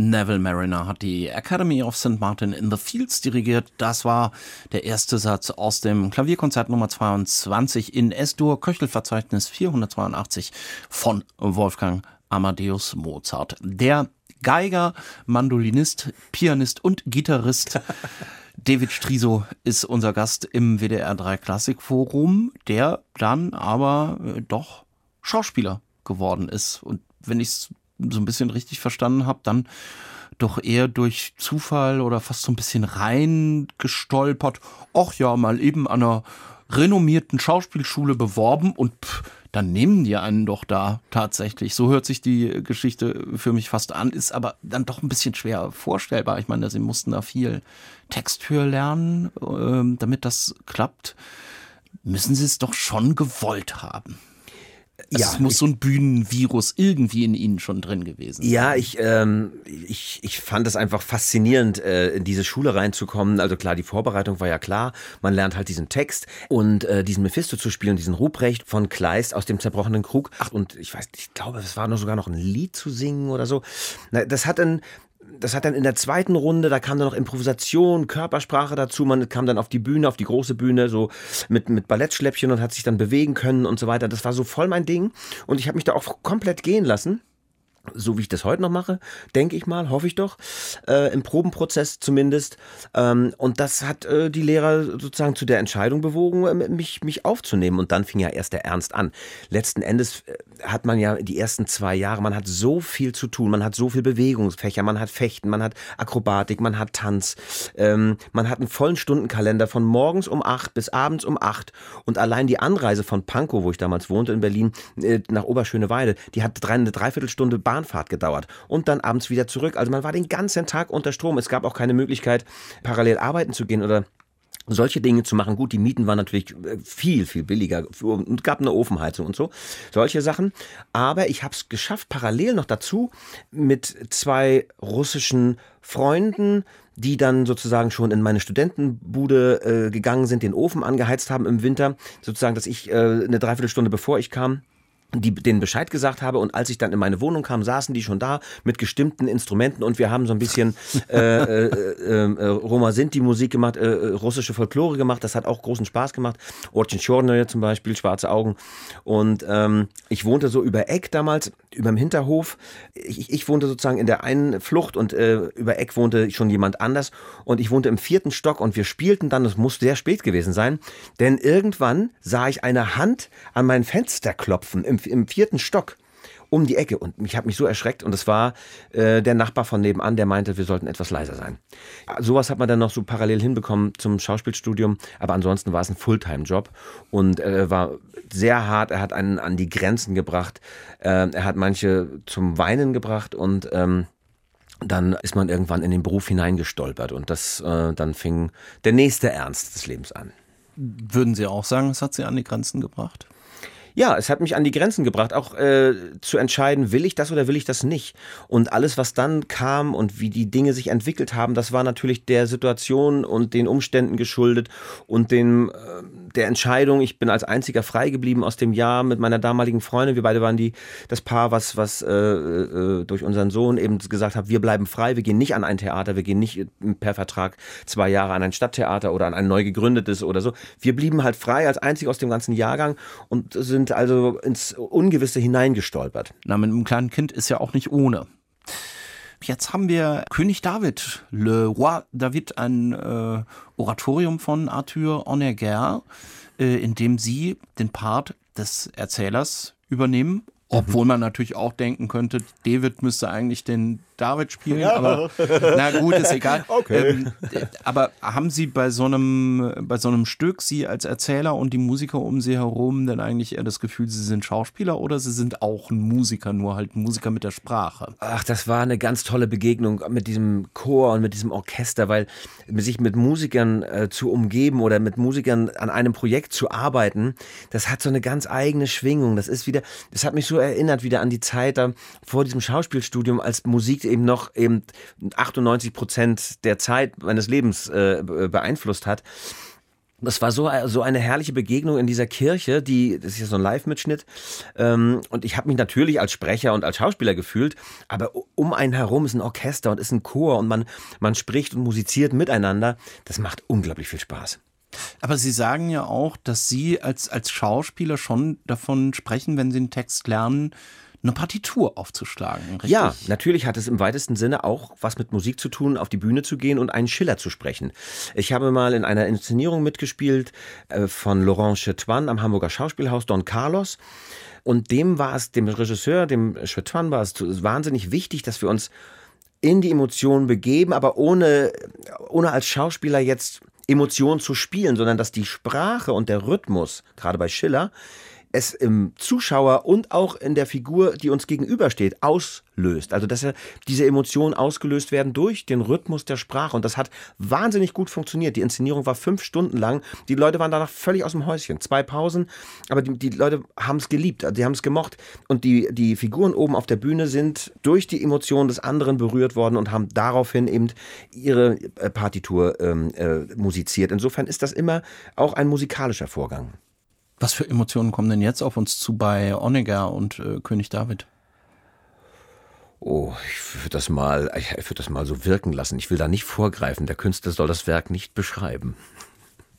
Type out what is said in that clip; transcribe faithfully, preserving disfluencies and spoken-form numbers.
Neville Marriner hat die Academy of Saint Martin in the Fields dirigiert. Das war der erste Satz aus dem Klavierkonzert Nummer zweiundzwanzig in S-Dur, Köchelverzeichnis vierhundertzweiundachtzig von Wolfgang Amadeus Mozart. Der Geiger, Mandolinist, Pianist und Gitarrist David Striso ist unser Gast im W D R drei Klassikforum, der dann aber äh, doch Schauspieler geworden ist. Und wenn ich es so ein bisschen richtig verstanden habe, dann doch eher durch Zufall oder fast so ein bisschen reingestolpert. Ach ja, mal eben an einer renommierten Schauspielschule beworben und pff, dann nehmen die einen doch da tatsächlich. So hört sich die Geschichte für mich fast an, ist aber dann doch ein bisschen schwer vorstellbar. Ich meine, sie mussten da viel Text für lernen, äh, damit das klappt. Müssen sie es doch schon gewollt haben. Also ja, es muss ich, so ein Bühnenvirus irgendwie in Ihnen schon drin gewesen sein. Ja, ich, ähm, ich, ich fand es einfach faszinierend, äh, in diese Schule reinzukommen. Also klar, die Vorbereitung war ja klar. Man lernt halt diesen Text und äh, diesen Mephisto zu spielen, diesen Ruprecht von Kleist aus dem zerbrochenen Krug. Ach, und ich weiß, ich glaube, es war noch sogar noch ein Lied zu singen oder so. Na, das hat ein Das hat dann in der zweiten Runde, da kam dann noch Improvisation, Körpersprache dazu. Man kam dann auf die Bühne, auf die große Bühne, so mit, mit Ballettschläppchen und hat sich dann bewegen können und so weiter. Das war so voll mein Ding. Und ich habe mich da auch komplett gehen lassen. So wie ich das heute noch mache, denke ich mal, hoffe ich doch, äh, im Probenprozess zumindest. Ähm, und das hat äh, die Lehrer sozusagen zu der Entscheidung bewogen, äh, mich, mich aufzunehmen. Und dann fing ja erst der Ernst an. Letzten Endes äh, hat man ja die ersten zwei Jahre, man hat so viel zu tun, man hat so viel Bewegungsfächer, man hat Fechten, man hat Akrobatik, man hat Tanz, ähm, man hat einen vollen Stundenkalender von morgens um acht bis abends um acht. Und allein die Anreise von Pankow, wo ich damals wohnte in Berlin, äh, nach Oberschöneweide, die hat drei, eine Dreiviertelstunde Bahn Bahnfahrt gedauert und dann abends wieder zurück. Also man war den ganzen Tag unter Strom. Es gab auch keine Möglichkeit, parallel arbeiten zu gehen oder solche Dinge zu machen. Gut, die Mieten waren natürlich viel, viel billiger und gab eine Ofenheizung und so. Solche Sachen. Aber ich habe es geschafft, parallel noch dazu mit zwei russischen Freunden, die dann sozusagen schon in meine Studentenbude äh, gegangen sind, den Ofen angeheizt haben im Winter. Sozusagen, dass ich äh, eine Dreiviertelstunde bevor ich kam, die denen Bescheid gesagt habe, und als ich dann in meine Wohnung kam, saßen die schon da mit gestimmten Instrumenten und wir haben so ein bisschen äh, äh, äh, äh, Roma Sinti Musik gemacht, äh, russische Folklore gemacht, das hat auch großen Spaß gemacht. Orchin Chorne zum Beispiel, Schwarze Augen, und ähm, ich wohnte so über Eck damals, über dem Hinterhof. Ich, ich wohnte sozusagen in der einen Flucht und äh, über Eck wohnte schon jemand anders und ich wohnte im vierten Stock und wir spielten dann, es muss sehr spät gewesen sein, denn irgendwann sah ich eine Hand an mein Fenster klopfen, im im vierten Stock um die Ecke, und ich habe mich so erschreckt, und es war äh, der Nachbar von nebenan, der meinte, wir sollten etwas leiser sein. Sowas hat man dann noch so parallel hinbekommen zum Schauspielstudium, aber ansonsten war es ein Fulltime-Job und äh, war sehr hart. Er hat einen an die Grenzen gebracht, äh, er hat manche zum Weinen gebracht und ähm, dann ist man irgendwann in den Beruf hineingestolpert und das äh, dann fing der nächste Ernst des Lebens an. Würden Sie auch sagen, es hat Sie an die Grenzen gebracht? Ja, es hat mich an die Grenzen gebracht, auch äh, zu entscheiden, will ich das oder will ich das nicht. Und alles, was dann kam und wie die Dinge sich entwickelt haben, das war natürlich der Situation und den Umständen geschuldet und dem, äh, der Entscheidung. Ich bin als einziger frei geblieben aus dem Jahr mit meiner damaligen Freundin. Wir beide waren die, das Paar, was, was äh, äh, durch unseren Sohn eben gesagt hat, wir bleiben frei, wir gehen nicht an ein Theater, wir gehen nicht per Vertrag zwei Jahre an ein Stadttheater oder an ein neu gegründetes oder so. Wir blieben halt frei als einzig aus dem ganzen Jahrgang und sind also ins Ungewisse hineingestolpert. Na, mit einem kleinen Kind ist ja auch nicht ohne. Jetzt haben wir König David, Le Roi David, ein äh, Oratorium von Arthur Honegger, äh, in dem Sie den Part des Erzählers übernehmen. Obwohl man natürlich auch denken könnte, David müsste eigentlich den David spielen, ja. Aber na gut, ist egal. Okay. Ähm, aber haben Sie bei so einem bei so einem Stück, Sie als Erzähler und die Musiker um Sie herum, denn eigentlich eher das Gefühl, Sie sind Schauspieler oder Sie sind auch ein Musiker, nur halt ein Musiker mit der Sprache? Ach, das war eine ganz tolle Begegnung mit diesem Chor und mit diesem Orchester, weil sich mit Musikern äh, zu umgeben oder mit Musikern an einem Projekt zu arbeiten, das hat so eine ganz eigene Schwingung. Das ist wieder, das hat mich so erinnert wieder an die Zeit da vor diesem Schauspielstudium, als Musik eben noch eben achtundneunzig Prozent der Zeit meines Lebens äh, beeinflusst hat. Das war so, so eine herrliche Begegnung in dieser Kirche, die, das ist ja so ein Live-Mitschnitt. Ähm, und ich habe mich natürlich als Sprecher und als Schauspieler gefühlt, aber um einen herum ist ein Orchester und ist ein Chor und man, man spricht und musiziert miteinander. Das macht unglaublich viel Spaß. Aber Sie sagen ja auch, dass Sie als, als Schauspieler schon davon sprechen, wenn Sie einen Text lernen, eine Partitur aufzuschlagen, richtig? Ja, natürlich hat es im weitesten Sinne auch was mit Musik zu tun, auf die Bühne zu gehen und einen Schiller zu sprechen. Ich habe mal in einer Inszenierung mitgespielt äh, von Laurent Chetouan am Hamburger Schauspielhaus, Don Carlos. Und dem war es, dem Regisseur, dem Chetouan, war es wahnsinnig wichtig, dass wir uns in die Emotionen begeben, aber ohne, ohne als Schauspieler jetzt Emotionen zu spielen, sondern dass die Sprache und der Rhythmus, gerade bei Schiller, es im Zuschauer und auch in der Figur, die uns gegenübersteht, auslöst. Also dass er diese Emotionen ausgelöst werden durch den Rhythmus der Sprache. Und das hat wahnsinnig gut funktioniert. Die Inszenierung war fünf Stunden lang. Die Leute waren danach völlig aus dem Häuschen. Zwei Pausen, aber die, die Leute haben es geliebt, die haben es gemocht. Und die, die Figuren oben auf der Bühne sind durch die Emotionen des anderen berührt worden und haben daraufhin eben ihre Partitur ähm, äh, musiziert. Insofern ist das immer auch ein musikalischer Vorgang. Was für Emotionen kommen denn jetzt auf uns zu bei Onegger und äh, König David? Oh, ich würde das mal, ich würde das mal so wirken lassen. Ich will da nicht vorgreifen. Der Künstler soll das Werk nicht beschreiben.